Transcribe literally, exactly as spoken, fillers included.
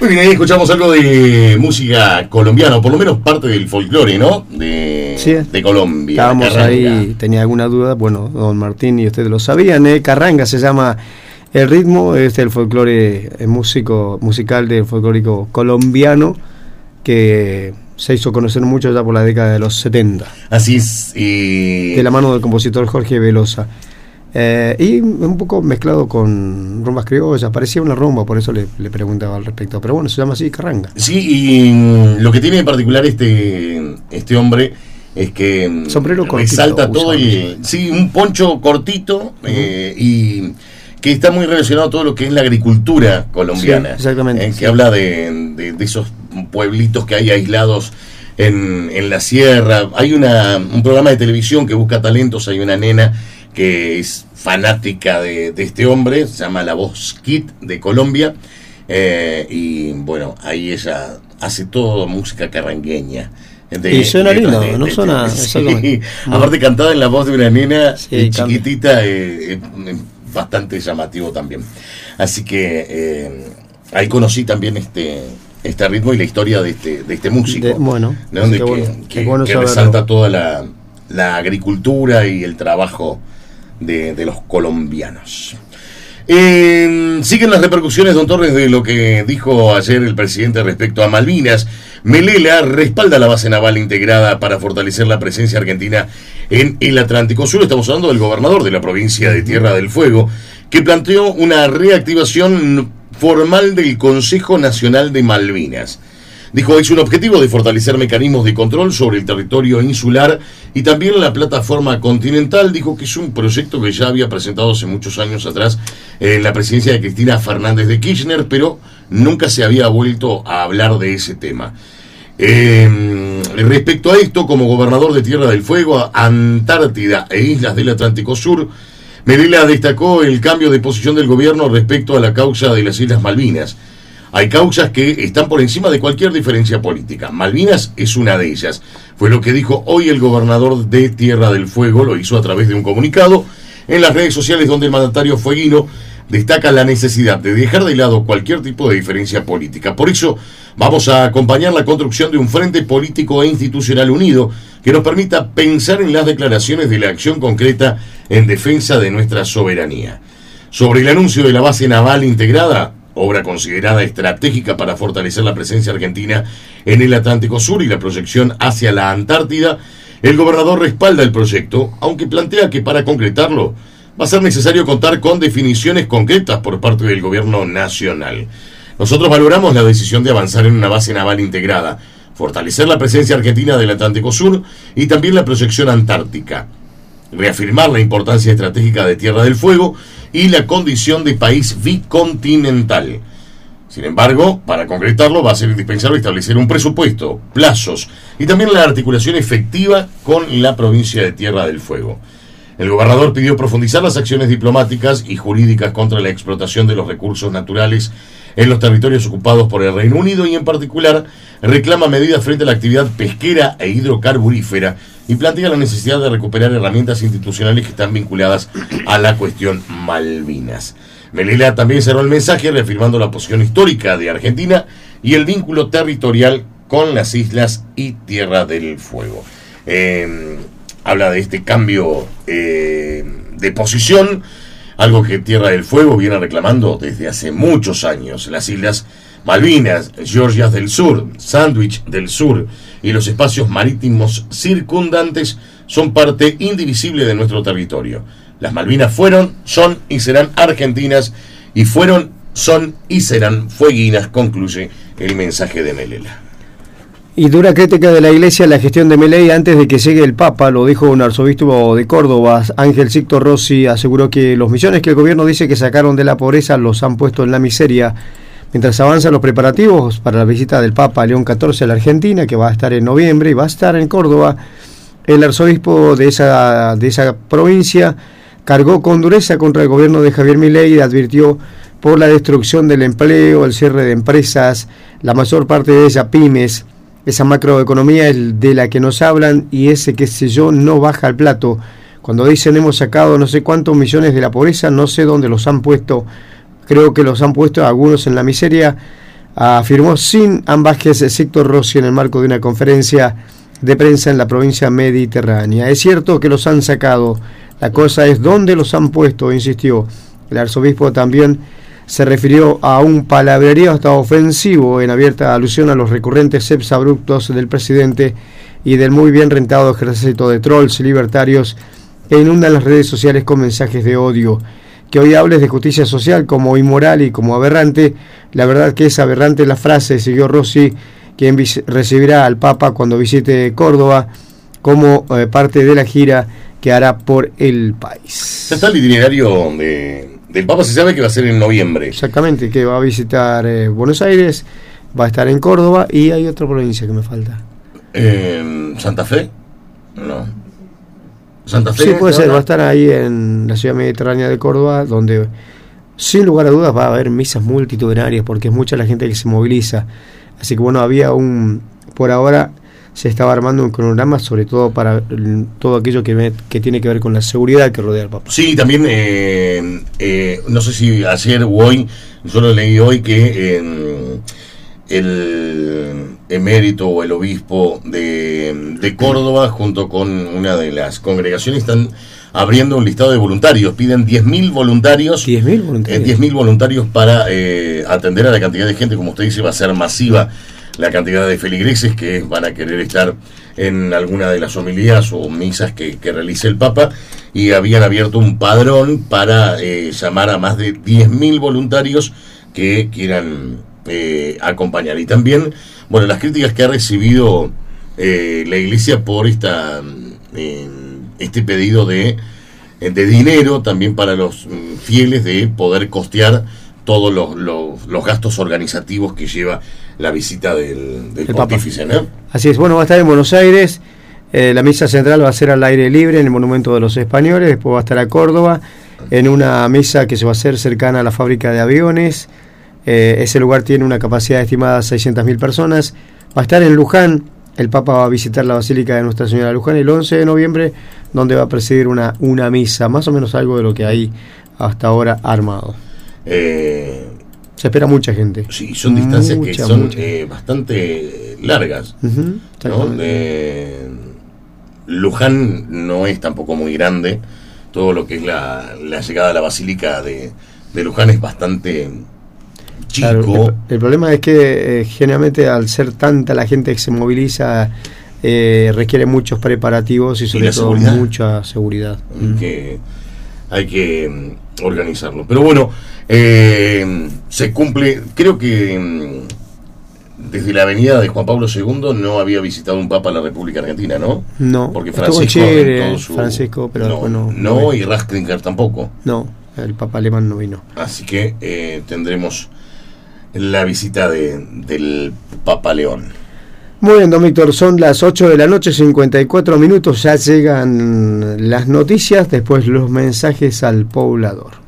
Muy bien, ahí escuchamos algo de música colombiana, o por lo menos parte del folclore, ¿no? De, sí, de Colombia. Estábamos Carranga. ahí, tenía alguna duda, bueno, don Martín y ustedes lo sabían, ¿eh? Carranga se llama el ritmo, es el folclore el músico, musical del folclórico colombiano, que se hizo conocer mucho ya por la década de los setenta. Así es. Eh... De la mano del compositor Jorge Velosa. Eh, y un poco mezclado con rumbas criollas, parecía una rumba, por eso le, le preguntaba al respecto. Pero bueno, se llama así, Carranga. Sí, y lo que tiene en particular este, este hombre es que sombrero resalta todo el... Sí, un poncho cortito, uh-huh. eh, y que está muy relacionado a todo lo que es la agricultura colombiana. Sí, exactamente. Eh, que sí. habla de, de, de esos pueblitos que hay aislados en, en la sierra. Hay una, un programa de televisión que busca talentos, hay una nena que es fanática de, de este hombre, se llama La Voz Kid de Colombia, eh, y bueno, ahí ella hace todo música carrangueña. De, y suena lindo, de, de, no de, suena... Sí, aparte cantada en la voz de una nena sí, eh, chiquitita, eh, eh, bastante llamativo también. Así que eh, ahí conocí también este... este ritmo y la historia de este, de este músico, de, bueno, ¿no? De que, bueno, que, bueno que resalta toda la, la agricultura y el trabajo de, de los colombianos. Eh, siguen las repercusiones, don Torres, de lo que dijo ayer el presidente respecto a Malvinas. Melela respalda la base naval integrada para fortalecer la presencia argentina en el Atlántico Sur. Estamos hablando del gobernador de la provincia de Tierra del Fuego, que planteó una reactivación formal del Consejo Nacional de Malvinas. Dijo, es un objetivo de fortalecer mecanismos de control sobre el territorio insular y también la plataforma continental. Dijo que es un proyecto que ya había presentado hace muchos años atrás en la presidencia de Cristina Fernández de Kirchner, pero nunca se había vuelto a hablar de ese tema. Eh, respecto a esto, como gobernador de Tierra del Fuego, Antártida e islas del Atlántico Sur, Melela destacó el cambio de posición del gobierno respecto a la causa de las Islas Malvinas. Hay causas que están por encima de cualquier diferencia política. Malvinas es una de ellas. Fue lo que dijo hoy el gobernador de Tierra del Fuego. Lo hizo a través de un comunicado en las redes sociales, donde el mandatario fueguino destaca la necesidad de dejar de lado cualquier tipo de diferencia política. Por eso vamos a acompañar la construcción de un frente político e institucional unido que nos permita pensar en las declaraciones de la acción concreta en defensa de nuestra soberanía. Sobre el anuncio de la base naval integrada, obra considerada estratégica para fortalecer la presencia argentina en el Atlántico Sur y la proyección hacia la Antártida, el gobernador respalda el proyecto, aunque plantea que para concretarlo va a ser necesario contar con definiciones concretas por parte del gobierno nacional. Nosotros valoramos la decisión de avanzar en una base naval integrada, fortalecer la presencia argentina del Atlántico Sur y también la proyección antártica, reafirmar la importancia estratégica de Tierra del Fuego y la condición de país bicontinental. Sin embargo, para concretarlo va a ser indispensable establecer un presupuesto, plazos y también la articulación efectiva con la provincia de Tierra del Fuego. El gobernador pidió profundizar las acciones diplomáticas y jurídicas contra la explotación de los recursos naturales en los territorios ocupados por el Reino Unido y en particular reclama medidas frente a la actividad pesquera e hidrocarburífera y plantea la necesidad de recuperar herramientas institucionales que están vinculadas a la cuestión Malvinas. Melela también cerró el mensaje reafirmando la posición histórica de Argentina y el vínculo territorial con las islas y Tierra del Fuego. Eh, habla de este cambio eh, de posición, algo que Tierra del Fuego viene reclamando desde hace muchos años. Las islas Malvinas, Georgias del Sur, Sandwich del Sur y los espacios marítimos circundantes son parte indivisible de nuestro territorio. Las Malvinas fueron, son y serán argentinas y fueron, son y serán fueguinas, concluye el mensaje de Melela. Y dura crítica de la Iglesia a la gestión de Milei antes de que llegue el Papa, lo dijo un arzobispo de Córdoba. Ángel Sixto Rossi aseguró que los millones que el gobierno dice que sacaron de la pobreza los han puesto en la miseria. Mientras avanzan los preparativos para la visita del Papa León catorce a la Argentina, que va a estar en noviembre y va a estar en Córdoba, el arzobispo de esa, de esa provincia cargó con dureza contra el gobierno de Javier Milei y advirtió por la destrucción del empleo, el cierre de empresas, la mayor parte de ellas pymes. Esa macroeconomía es de la que nos hablan y ese qué sé yo no baja al plato. Cuando dicen hemos sacado no sé cuántos millones de la pobreza, no sé dónde los han puesto. Creo que los han puesto algunos en la miseria. afirmó sin Vázquez Sixto Rossi en el marco de una conferencia de prensa en la provincia mediterránea. Es cierto que los han sacado, la cosa es dónde los han puesto, insistió. El arzobispo también se refirió a un palabrerío hasta ofensivo en abierta alusión a los recurrentes exabruptos del presidente y del muy bien rentado ejército de trolls libertarios que inundan las redes sociales con mensajes de odio. Que hoy hables de justicia social como inmoral y como aberrante, la verdad que es aberrante la frase, siguió Rossi, quien vis- recibirá al Papa cuando visite Córdoba como eh, parte de la gira que hará por el país. Ya está el itinerario de, del Papa, se sabe que va a ser en noviembre. Exactamente, que va a visitar eh, Buenos Aires, va a estar en Córdoba y hay otra provincia que me falta. Eh, ¿Santa Fe? No. ¿Santa Fe? Sí, puede ¿no? ser, va a estar ahí en la ciudad mediterránea de Córdoba, donde sin lugar a dudas va a haber misas multitudinarias, porque es mucha la gente que se moviliza. Así que bueno, había un, por ahora se estaba armando un cronograma, sobre todo para todo aquello que, me, que tiene que ver con la seguridad que rodea al Papa. Sí, también, eh, eh, no sé si ayer o hoy, yo lo leí hoy, que eh, el emérito o el obispo de, de Córdoba, junto con una de las congregaciones, están abriendo un listado de voluntarios. Piden diez mil voluntarios. diez mil voluntarios. Eh, diez mil voluntarios para eh, atender a la cantidad de gente, como usted dice, va a ser masiva la cantidad de feligreses que van a querer estar en alguna de las homilías o misas que, que realice el Papa, y habían abierto un padrón para eh, llamar a más de diez mil voluntarios que quieran eh, acompañar. Y también, bueno, las críticas que ha recibido eh, la Iglesia por esta eh, este pedido de, de dinero también para los fieles, de poder costear todos los, los, los gastos organizativos que lleva la visita del, del pontífice, ¿no? Así es, bueno, va a estar en Buenos Aires, eh, la misa central va a ser al aire libre en el Monumento de los Españoles, después va a estar a Córdoba, en una misa que se va a hacer cercana a la fábrica de aviones, eh, ese lugar tiene una capacidad estimada de seiscientas mil personas, va a estar en Luján, el Papa va a visitar la Basílica de Nuestra Señora de Luján el once de noviembre, donde va a presidir una, una misa, más o menos algo de lo que hay hasta ahora armado. Eh, Se espera mucha gente. Sí, son distancias mucha, que son mucha. Eh, bastante largas, Uh-huh, ¿no? De, Luján no es tampoco muy grande, todo lo que es la, la llegada a la Basílica de, de Luján es bastante chico. Claro, el, el problema es que eh, generalmente al ser tanta la gente que se moviliza, eh, requiere muchos preparativos y sobre y todo seguridad. mucha seguridad. Que hay que mm, organizarlo. Pero bueno, eh, se cumple, creo que mm, desde la avenida de Juan Pablo segundo no había visitado un papa a la República Argentina, ¿no? No, porque estuvo Francisco, en Chile, en todo su, Francisco, pero no, después no. no, no y Ratzinger tampoco. No, el Papa alemán no vino. Así que eh, tendremos la visita de, del Papa León. Muy bien, don Víctor, son las ocho de la noche, cincuenta y cuatro minutos, ya llegan las noticias, después los mensajes al poblador.